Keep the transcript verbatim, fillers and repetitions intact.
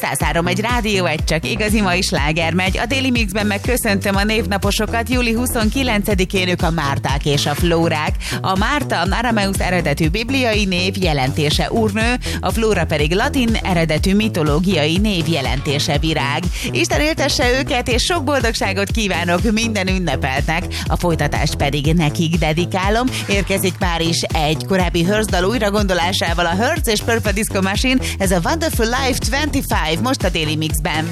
száz három egy rádió, egy csak igazi mai sláger megy. A Daily Mixben megköszöntöm a névnaposokat. július huszonkilencedikén ők a Márták és a Flórák. A Márta arameus eredetű bibliai név, jelentése úrnő, a Flóra pedig latin eredetű mitológiai név, jelentése virág. Isten éltesse őket, és sok boldogságot kívánok minden ünnepeltnek. A folytatást pedig nekik dedikálom. Érkezik már is egy korábbi Hurts dal újragondolásával, a Hurts és Purple Disco Machine, ez a Wonderful Life huszonöt, most a Daily Mixben.